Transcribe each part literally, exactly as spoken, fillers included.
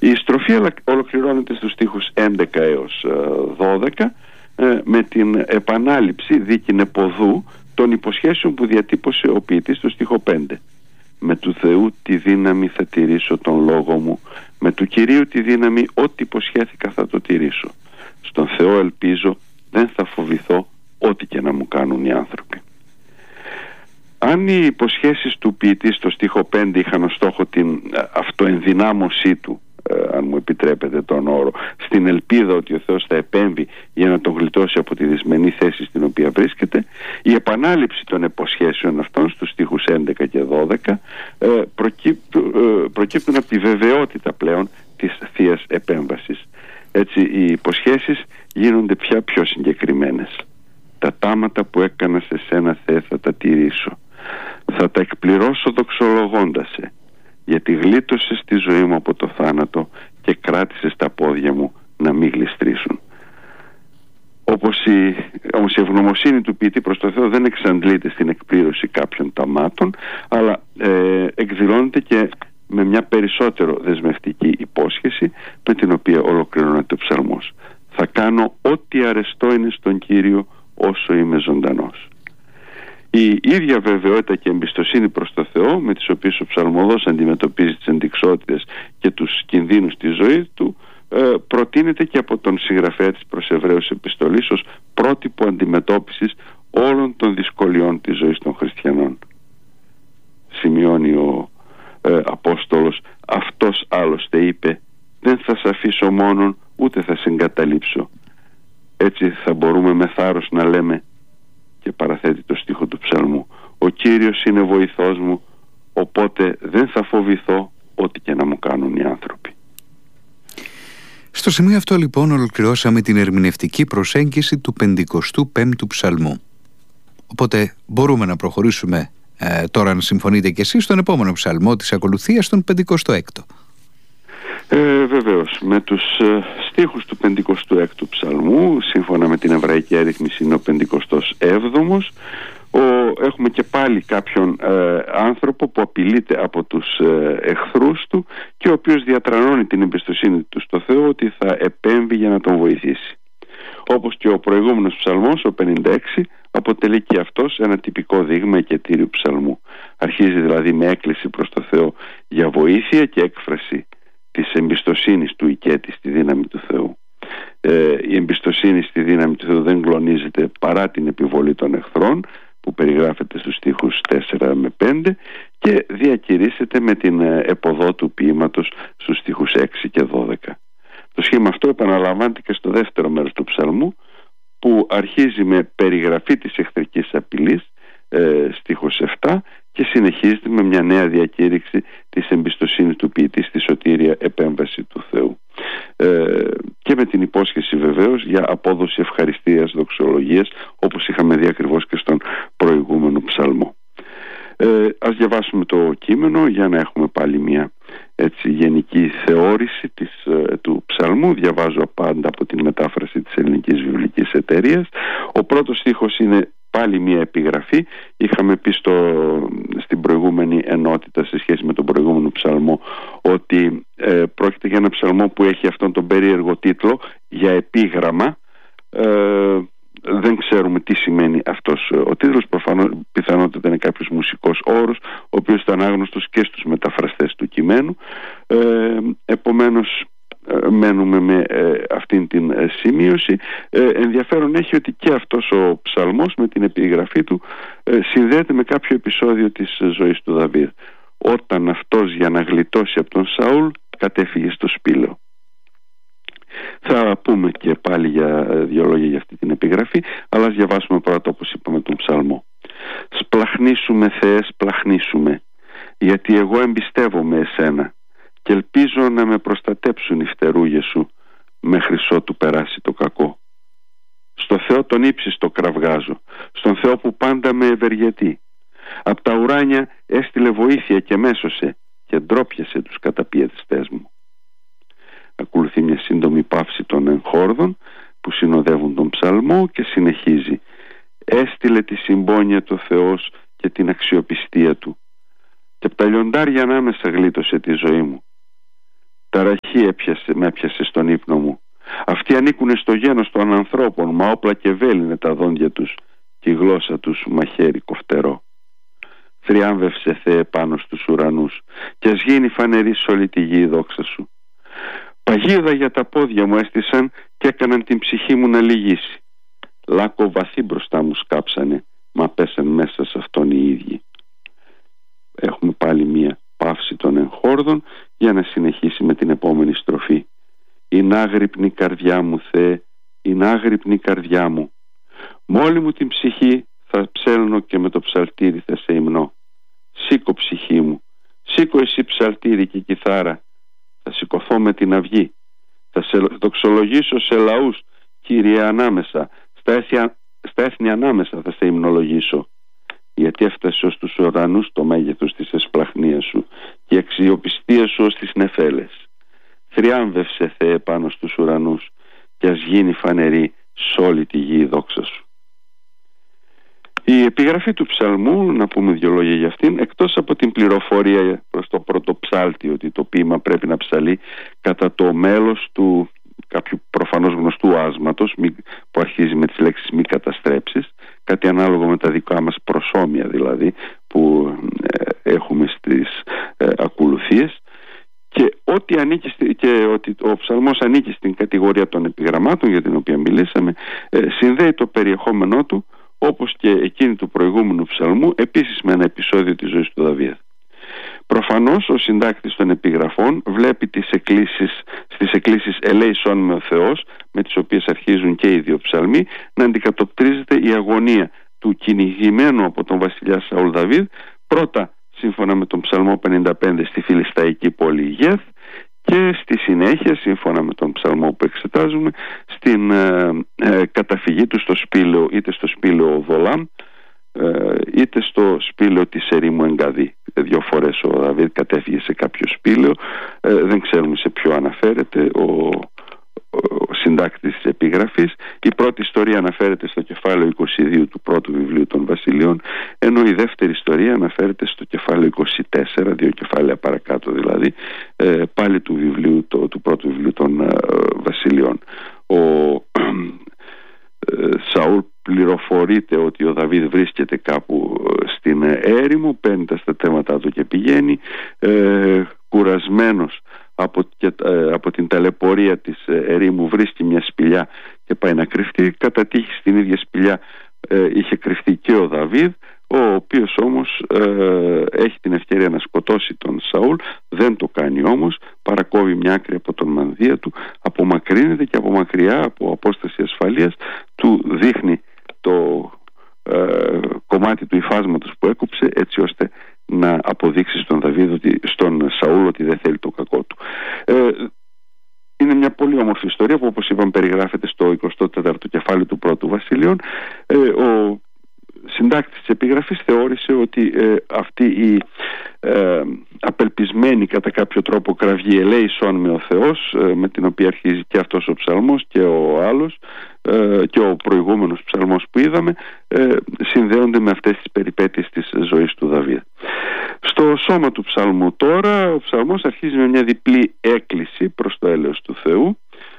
Η στροφή ολοκληρώνεται στους στίχους έντεκα έως δώδεκα με την επανάληψη δίκηνε ποδού των υποσχέσεων που διατύπωσε ο ποιητής στο στίχο πέντε. Με του Θεού τη δύναμη θα τηρήσω τον λόγο μου, με του Κυρίου τη δύναμη ό,τι υποσχέθηκα θα το τηρήσω. Στον Θεό ελπίζω, δεν θα φοβηθώ ό,τι και να μου κάνουν οι άνθρωποι. Αν οι υποσχέσεις του ποιητή στο στίχο πέντε είχαν ως στόχο την αυτοενδυνάμωσή του, ε, αν μου επιτρέπετε τον όρο, στην ελπίδα ότι ο Θεός θα επέμβει για να τον γλιτώσει από τη δυσμενή θέση στην οποία βρίσκεται, η επανάληψη των υποσχέσεων αυτών στους στίχους έντεκα και δώδεκα ε, προκύπτουν, ε, προκύπτουν από τη βεβαιότητα πλέον της Θείας επέμβασης. Έτσι οι υποσχέσεις γίνονται πια πιο συγκεκριμένες. Τα τάματα που έκανα σε σένα, Θεέ, θα τα τηρήσω. Θα τα εκπληρώσω δοξολογώντας σε, γιατί γλίτωσες τη ζωή μου από το θάνατο και κράτησες τα πόδια μου να μην γλιστρήσουν. Όπως η, όμως η ευγνωμοσύνη του ποιητή προς το Θεό δεν εξαντλείται στην εκπλήρωση κάποιων ταμάτων, αλλά ε, εκδηλώνεται και με μια περισσότερο δεσμευτική υπόσχεση, με την οποία ολοκληρώνεται ο ψαλμός. Θα κάνω ό,τι αρεστό είναι στον Κύριο όσο είμαι ζωντανός. Η ίδια βεβαιότητα και εμπιστοσύνη προς το Θεό, με τις οποίες ο ψαλμοδός αντιμετωπίζει τις ενδειξότητες και τους κινδύνους της ζωής του, ε, προτείνεται και από τον συγγραφέα της προς Εβραίους επιστολής ως πρότυπο αντιμετώπισης όλων των δυσκολιών της ζωής των χριστιανών. Σημειώνει ο ε, Απόστολος, αυτός άλλωστε είπε, δεν θα σε αφήσω μόνον, ούτε θα σε εγκαταλείψω. Έτσι θα μπορούμε με θάρρος να λέμε, και παραθέτει το στίχο του ψαλμού, ο Κύριος είναι βοηθός μου, οπότε δεν θα φοβηθώ ό,τι και να μου κάνουν οι άνθρωποι. Στο σημείο αυτό λοιπόν ολοκληρώσαμε την ερμηνευτική προσέγγιση του πενηκοστού πέμπτου ψαλμού. Οπότε μπορούμε να προχωρήσουμε ε, τώρα, αν συμφωνείτε κι εσείς, στον επόμενο ψαλμό της ακολουθίας, τον πενηκοστό έκτο. Ε, βεβαίως, με τους ε, στίχους του πενηκοστού έκτου ψαλμού, σύμφωνα με την εβραϊκή αρρύθμιση είναι ο πενηκοστός έβδομος, ο, έχουμε και πάλι κάποιον ε, άνθρωπο που απειλείται από τους ε, εχθρούς του και ο οποίος διατρανώνει την εμπιστοσύνη του στο Θεό ότι θα επέμβει για να τον βοηθήσει. Όπως και ο προηγούμενος ψαλμός, ο πενήντα έξι, αποτελεί και αυτός ένα τυπικό δείγμα οικετήριου ψαλμού. Αρχίζει δηλαδή με έκκληση προς το Θεό για βοήθεια και έκφραση της εμπιστοσύνης του οικέτη στη δύναμη του Θεού. Ε, η εμπιστοσύνη στη δύναμη του Θεού δεν κλονίζεται παρά την επιβολή των εχθρών, που περιγράφεται στους στίχους τέσσερα με πέντε, και διακηρύσσεται με την εποδό του ποίηματος στους στίχους έξι και δώδεκα. Το σχήμα αυτό επαναλαμβάνεται και στο δεύτερο μέρος του ψαλμού, που αρχίζει με περιγραφή της εχθρικής απειλής, ε, στίχος επτά, και συνεχίζεται με μια νέα διακήρυξη της εμπιστοσύνης του ποιητή στη σωτήρια επέμβαση του Θεού, ε, και με την υπόσχεση βεβαίως για απόδοση ευχαριστίας, δοξολογίας, όπως είχαμε δει ακριβώς και στον προηγούμενο ψαλμό. Ε, ας διαβάσουμε το κείμενο για να έχουμε πάλι μια έτσι γενική θεώρηση της, ε, του ψαλμού. Διαβάζω πάντα από την μετάφραση της Ελληνικής Βιβλικής Εταιρείας. Ο πρώτος στίχος είναι πάλι μια επιγραφή. Είχαμε πει στο, στην προηγούμενη ενότητα σε σχέση με τον προηγούμενο ψαλμό ότι ε, πρόκειται για ένα ψαλμό που έχει αυτόν τον περίεργο τίτλο για επίγραμμα. Ε, δεν ξέρουμε τι σημαίνει αυτός ο τίτλος. Προφανώς πιθανότατα είναι κάποιος μουσικός όρος, ο οποίος ήταν άγνωστος και στους μεταφραστές του κειμένου. Ε, επομένως μένουμε με ε, αυτήν την ε, σημείωση. Ε, ενδιαφέρον έχει ότι και αυτός ο ψαλμός με την επιγραφή του ε, συνδέεται με κάποιο επεισόδιο της ε, ζωής του Δαβίδ, όταν αυτός για να γλιτώσει από τον Σαούλ κατέφυγε στο σπήλαιο. Θα πούμε και πάλι για ε, δύο λόγια για αυτή την επιγραφή, αλλά ας διαβάσουμε πρώτα, όπως είπαμε, τον ψαλμό. «Σπλαχνίσουμε, Θεέ, σπλαχνίσουμε, γιατί εγώ εμπιστεύομαι εσένα και ελπίζω να με προστατέψουν οι φτερούγες σου μέχρι ότου περάσει το κακό. Στο Θεό τον ύψιστο κραυγάζω, στον Θεό που πάντα με ευεργετεί. Απ' τα ουράνια έστειλε βοήθεια και μέσωσε και ντρόπιασε τους καταπιεστές μου». Ακολουθεί μια σύντομη παύση των εγχόρδων που συνοδεύουν τον ψαλμό και συνεχίζει. «Έστειλε τη συμπόνια του Θεός και την αξιοπιστία του και απ' τα λιοντάρια ανάμεσα γλίτωσε τη ζωή μου. Ταραχή έπιασε, με έπιασε στον ύπνο μου. Αυτοί ανήκουνε στο γένος των ανθρώπων, μα όπλα και βέληνε τα δόντια τους και η γλώσσα τους μαχαίρι κοφτερό. Θριάμβευσε, Θεέ, πάνω στους ουρανούς κι ας γίνει φανερή σ' όλη τη γη η δόξα σου. Παγίδα για τα πόδια μου έστησαν και έκαναν την ψυχή μου να λυγίσει. Λάκκο βαθύ μπροστά μου σκάψανε, μα πέσαν μέσα σε αυτόν οι ίδιοι. Έχουμε πάλι μία παύση των εγχόρδων για να συνεχίσει με την επόμενη στροφή. «Είναι άγρυπνη καρδιά μου, Θεέ, είναι άγρυπνη καρδιά μου. Μόλι μου την ψυχή θα ψέλνω και με το ψαλτήρι θα σε υμνώ. Σήκω ψυχή μου, σήκω εσύ ψαλτήρι και κιθάρα. Θα σηκωθώ με την αυγή, θα σε δοξολογήσω σε λαούς, Κύριε, ανάμεσα, στα έθνη, στα έθνη ανάμεσα θα σε υμνολογήσω. Γιατί έφτασε ως τους ουρανούς το μέγεθος της εσπλαχνίας σου και η αξιοπιστία σου ως τις νεφέλες. Θριάμβευσε, Θεέ, πάνω στους ουρανούς και ας γίνει φανερή σ' όλη τη γη η δόξα σου». Η επιγραφή του ψαλμού, να πούμε δύο λόγια για αυτήν, εκτός από την πληροφορία προς το πρώτο ψάλτη ότι το ποίημα πρέπει να ψαλεί κατά το μέλος του κάποιου προφανώς γνωστού άσματος που αρχίζει με τις λέξεις «μη καταστρέψεις», κάτι ανάλογο με τα δικά μας προσώμια δηλαδή που ε, έχουμε στις ε, ακολουθίες, και ότι, ανήκει, και ότι ο ψαλμός ανήκει στην κατηγορία των επιγραμμάτων για την οποία μιλήσαμε, ε, συνδέει το περιεχόμενό του όπως και εκείνη του προηγούμενου ψαλμού επίσης με ένα επεισόδιο της ζωής του Δαβίδ. Προφανώς ο συντάκτης των επιγραφών βλέπει τις εκκλήσεις, στις εκκλήσεις «Ελέησόν με ο Θεός», με τις οποίες αρχίζουν και οι δύο ψαλμοί, να αντικατοπτρίζεται η αγωνία του κυνηγημένου από τον βασιλιά Σαούλ Δαβίδ, πρώτα σύμφωνα με τον ψαλμό πενήντα πέντε στη φιλισταϊκή πόλη Γεθ, και στη συνέχεια σύμφωνα με τον ψαλμό που εξετάζουμε στην ε, ε, καταφυγή του στο σπήλαιο, είτε στο σπήλαιο Οδολάμ ε, είτε στο σπήλαιο της ερήμου Εγκαδί. Δύο φορές ο Δαβίδ κατέφυγε σε κάποιο σπήλαιο, ε, δεν ξέρουμε σε ποιο αναφέρεται ο, ο συντάκτης της επιγραφής. Η πρώτη ιστορία αναφέρεται στο κεφάλαιο είκοσι δύο του πρώτου βιβλίου των Βασιλείων, ενώ η δεύτερη ιστορία αναφέρεται στο κεφάλαιο είκοσι τέσσερα, δύο κεφάλαια παρακάτω δηλαδή, ε, πάλι του, βιβλίου, το, του πρώτου βιβλίου των ε, Βασιλείων. Ο ε, Σαούλ πληροφορείται ότι ο Δαβίδ βρίσκεται κάπου στην έρημο, παίρνει τα στρατεύματά του και πηγαίνει, ε, κουρασμένος από, και, ε, από την ταλαιπωρία της ερήμου, βρίσκει μια σπηλιά και πάει να κρυφτεί. Κατά τύχη στην ίδια σπηλιά ε, είχε κρυφτεί και ο Δαβίδ, ο οποίος όμως ε, έχει την ευκαιρία να σκοτώσει τον Σαούλ, δεν το κάνει όμως, παρακόβει μια άκρη από τον μανδύα του, απομακρύνεται και από μακριά, από απόσταση ασφαλείας, του δείχνει το ε, κομμάτι του υφάσματος που έκοψε, έτσι ώστε να αποδείξει στον Δαβίδ, ότι, στον Σαούλ, ότι δεν θέλει το κακό του. Ε, είναι μια πολύ όμορφη ιστορία που, όπως είπαμε, περιγράφεται στο εικοστό τέταρτο κεφάλαιο του πρώτου Βασιλείων. Ε, ο συντάκτης της επιγραφής θεώρησε ότι ε, αυτή η ε, απελπισμένη κατά κάποιο τρόπο κραυγή «Ελέησόν με ο Θεός», ε, με την οποία αρχίζει και αυτός ο ψαλμός και ο άλλος ε, και ο προηγούμενος ψαλμός που είδαμε, ε, συνδέονται με αυτές τις περιπέτειες της ζωής του Δαβίδ. Στο σώμα του ψαλμού τώρα, ο ψαλμός αρχίζει με μια διπλή έκκληση προς το έλεος του Θεού.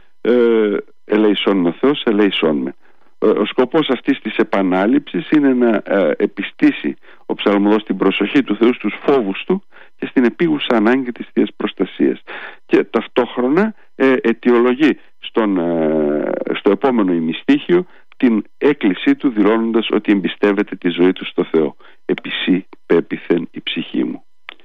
ε, «Ελέησόν με ο Θεός, ελέησόν με». Ο σκοπός αυτής της επανάληψης είναι να ε, επιστήσει ο ψαλμοδός την προσοχή του Θεού στους φόβους του και στην επίγουσα ανάγκη της Θείας προστασίας, και ταυτόχρονα ε, αιτιολογεί στον, ε, στο επόμενο ημιστίχιο την έκκλησή του, δηλώνοντας ότι εμπιστεύεται τη ζωή του στο Θεό. «Επισύ πέπιθεν η ψυχή μου».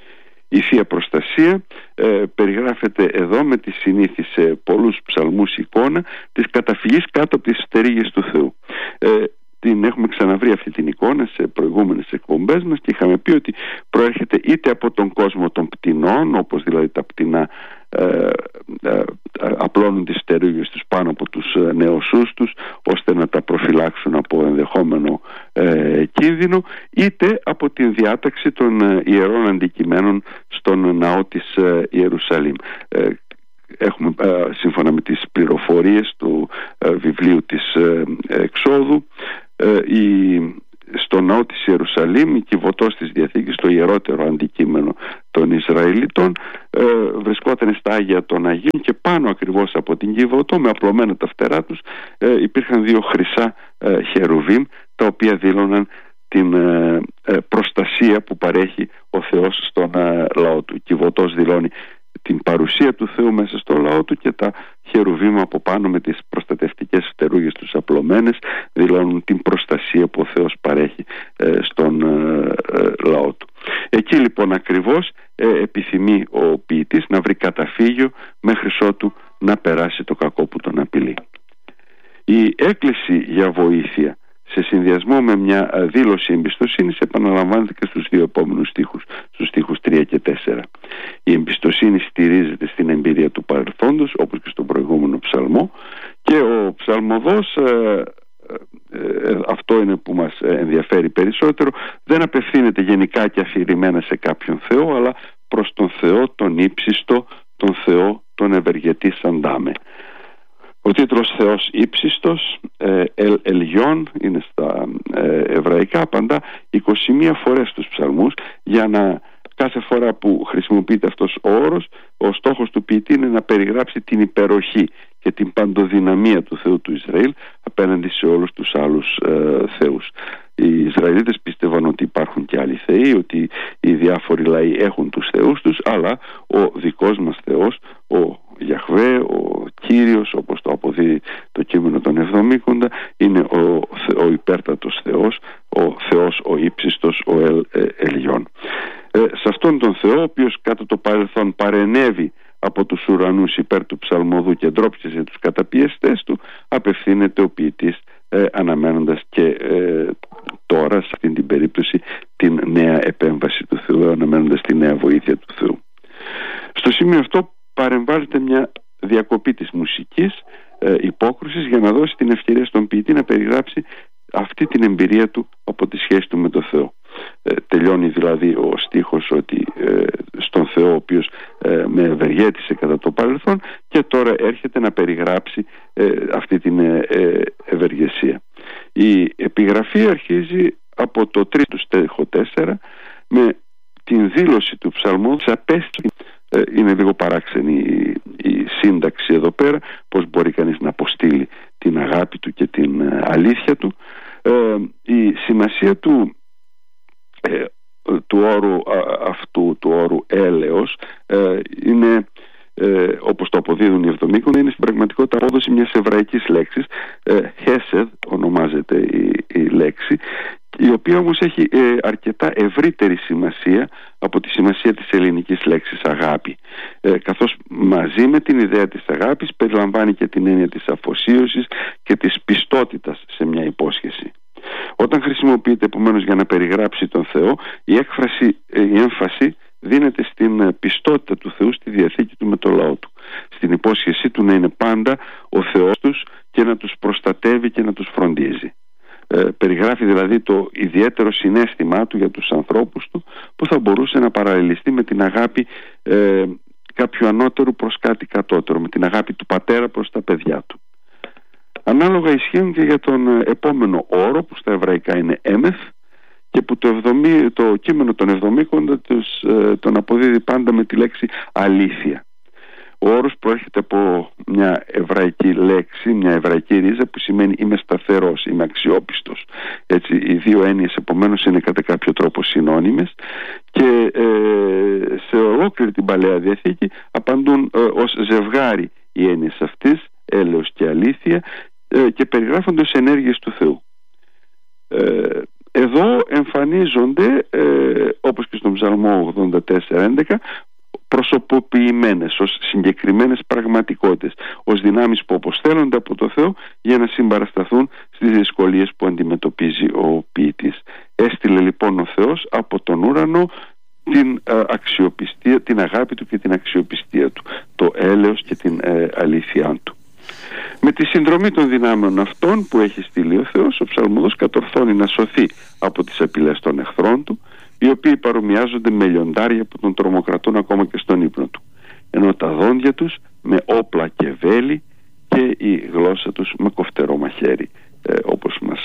Η Θεία Προστασία ε, περιγράφεται εδώ με τη συνήθη σε πολλούς ψαλμούς εικόνα της καταφυγής κάτω από τις στερίγες του Θεού. Ε, την έχουμε ξαναβρει αυτή την εικόνα σε προηγούμενες εκπομπές μας και είχαμε πει ότι προέρχεται είτε από τον κόσμο των πτηνών, όπως δηλαδή τα πτηνά ε, ε, απλώνουν τις στερίγες τους πάνω από τους νεοσούς τους ώστε να τα προφυλάξουν από ενδεχόμενο ε, κίνδυνο, είτε από την διάταξη των ιερών αντικειμένων στον ναό της ε, Ιερουσαλήμ. Ε, Έχουμε, σύμφωνα με τις πληροφορίες του βιβλίου της Εξόδου, η, στο ναό της Ιερουσαλήμ, η κυβωτός της Διαθήκης, το ιερότερο αντικείμενο των Ισραηλιτών, ε, βρισκόταν στα Άγια των Αγίων και πάνω ακριβώς από την Κιβωτό, με απλωμένα τα φτερά τους, ε, υπήρχαν δύο χρυσά ε, χερουβίμ, τα οποία δήλωναν την ε, ε, προστασία που παρέχει ο Θεός στον ε, λαό του. Η Κιβωτός δηλώνει την παρουσία του Θεού μέσα στο λαό του και τα χερουβίμ από πάνω με τις προστατευτικές φτερούγες τους απλωμένες δηλώνουν την προστασία που ο Θεός παρέχει ε, στον ε, ε, λαό του. Εκεί λοιπόν ακριβώς ε, επιθυμεί ο ποιητής να βρει καταφύγιο μέχρι ότου να περάσει το κακό που τον απειλεί. Η έκκληση για βοήθεια σε συνδυασμό με μια δήλωση εμπιστοσύνης επαναλαμβάνεται και στους δύο επόμενους στίχους, στους στίχους τρία και τέσσερα. Η εμπιστοσύνη στηρίζεται στην εμπειρία του παρελθόντος, όπως και στον προηγούμενο ψαλμό, και ο ψαλμοδός, ε, ε, αυτό είναι που μας ενδιαφέρει περισσότερο, δεν απευθύνεται γενικά και αφηρημένα σε κάποιον Θεό, αλλά προς τον Θεό τον ύψιστο, τον Θεό τον ευεργετή Σαντάμε. Ο τίτλος Θεός ύψιστος, ε, ελ, ελιών, είναι στα ε, εβραϊκά, απαντά είκοσι μία φορές στους ψαλμούς, για να κάθε φορά που χρησιμοποιείται αυτός ο όρος, ο στόχος του ποιητή είναι να περιγράψει την υπεροχή και την παντοδυναμία του Θεού του Ισραήλ απέναντι σε όλους τους άλλους ε, θεούς. Οι Ισραηλίτες πίστευαν ότι υπάρχουν και άλλοι θεοί, ότι οι διάφοροι λαοί έχουν τους θεούς τους, αλλά ο δικός μας Θεός, ο Γιαχβέ, ο Κύριος, όπως το αποδίδει το κείμενο των Εβδομήκοντα, είναι ο, ο υπέρτατος Θεός, ο Θεός ο ύψιστος, ο ελ, ε, Ελιών. Ε, σε αυτόν τον Θεό, ο οποίος κατά το παρελθόν παρενέβη από τους ουρανούς υπέρ του ψαλμοδού και ντρόπιασε τους καταπιεστές του, απευθύνεται ο ποιητής ε, αναμένοντας και ε, τώρα σε αυτήν την περίπτωση την νέα επέμβαση του Θεού, αναμένοντας τη νέα βοήθεια του Θεού. Στο σημείο αυτό παρεμβάλλεται μια διακοπή της μουσικής ε, υπόκρουσης για να δώσει την ευκαιρία στον ποιητή να περιγράψει αυτή την εμπειρία του από τη σχέση του με τον Θεό. Ε, τελειώνει δηλαδή ο στίχος ότι ε, στον Θεό ο οποίος ε, με ευεργέτησε κατά το παρελθόν, και τώρα έρχεται να περιγράψει ε, αυτή την ε, ευεργεσία. Η επιγραφή αρχίζει από το τρίτο στίχο τέσσερα με την δήλωση του ψαλμού της απέστη. Ε, είναι λίγο παράξενη η, η σύνταξη εδώ πέρα, πως μπορεί κανείς να αποστείλει την αγάπη του και την ε, αλήθεια του. Ε, η σημασία του ε, του όρου α, αυτού, του όρου έλεος, ε, είναι ε, όπως το αποδίδουν οι Εβδομήκοντα, είναι στην πραγματικότητα απόδοση μιας εβραϊκής λέξης, ε, Χέσεδ ονομάζεται η, η λέξη, η οποία όμως έχει ε, αρκετά ευρύτερη σημασία από τη σημασία της ελληνικής λέξης αγάπη, ε, καθώς μαζί με την ιδέα της αγάπης περιλαμβάνει και την έννοια της αφοσίωσης και της πιστότητας σε μια υπόσχεση. Όταν χρησιμοποιείται επομένως για να περιγράψει τον Θεό, η έκφραση, η έμφαση δίνεται στην πιστότητα του Θεού στη διαθήκη του με το λαό του, στην υπόσχεσή του να είναι πάντα ο Θεός τους και να τους προστατεύει και να τους φροντίζει. Ε, περιγράφει δηλαδή το ιδιαίτερο συναίσθημά του για τους ανθρώπους του, που θα μπορούσε να παραλληλιστεί με την αγάπη ε, κάποιου ανώτερου προς κάτι κατώτερο, με την αγάπη του πατέρα προς τα παιδιά του. Ανάλογα ισχύουν και για τον επόμενο όρο, που στα εβραϊκά είναι έμεθ, και που το, εβδομή, το κείμενο των Εβδομήκοντα τους, ε, τον αποδίδει πάντα με τη λέξη αλήθεια. Ο όρος προέρχεται από μια εβραϊκή λέξη, μια εβραϊκή ρίζα που σημαίνει είμαι σταθερός, είμαι αξιόπιστος. Έτσι, οι δύο έννοιες επομένως είναι κατά κάποιο τρόπο συνώνυμες, και ε, σε ολόκληρη την Παλαιά Διαθήκη απαντούν ε, ως ζευγάρι οι έννοιες αυτής, έλεος και αλήθεια, ε, και περιγράφονται ως ενέργειες του Θεού. Ε, εδώ εμφανίζονται, ε, όπως και στον Ψαλμό ογδόντα τέσσερα έντεκα, προσωποποιημένες ως συγκεκριμένες πραγματικότητες, ως δυνάμεις που αποστέλλονται από το Θεό για να συμπαρασταθούν στις δυσκολίες που αντιμετωπίζει ο ποιητής. Έστειλε λοιπόν ο Θεός από τον ουρανό την ε, αξιοπιστία, την αγάπη του και την αξιοπιστία του, το έλεος και την ε, αλήθεια του. Με τη συνδρομή των δυνάμεων αυτών που έχει στείλει ο Θεός, ο ψαλμοδός κατορθώνει να σωθεί από τις απειλές των εχθρών του, οι οποίοι παρομοιάζονται με λιοντάρια που τον τρομοκρατούν ακόμα και στον ύπνο του, ενώ τα δόντια τους με όπλα και βέλη και η γλώσσα τους με κοφτερό μαχαίρι, ε, όπως μας